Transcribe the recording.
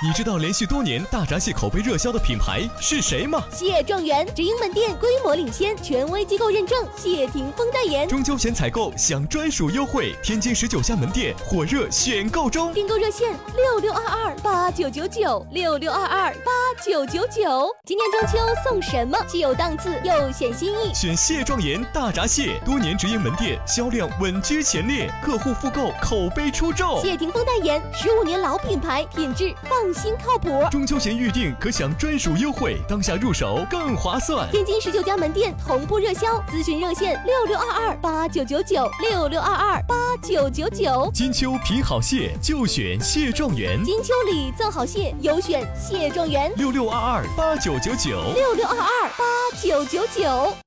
你知道连续多年大闸蟹口碑热销的品牌是谁吗？ 蟹状元直营门店规模领先，权威机构认证，谢霆锋代言。 中秋前采购享专属优惠，天津19家门店火热选购中， 订购热线66228999，66228999。今年中秋送什么既有档次又显心意？ 选蟹状元大闸蟹，多年直营门店，销量稳居前列，客户复购口碑出众。 谢霆锋代言，15年老品牌，品质放心靠谱。 中秋前预订可享专属优惠，当下入手更划算。 天津19家门店同步热销，咨询热线66228999，66228999。 金秋品好蟹就选蟹状元， 金秋里造好蟹有选蟹状元， 66228999， 66228999。